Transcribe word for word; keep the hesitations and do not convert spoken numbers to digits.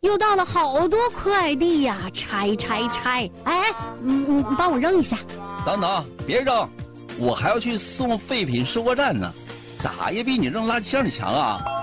又到了好多快递呀，拆拆拆！哎，嗯嗯，你帮我扔一下。 等等，别扔，我还要去送废品收货站呢，咋也比你扔垃圾箱强啊！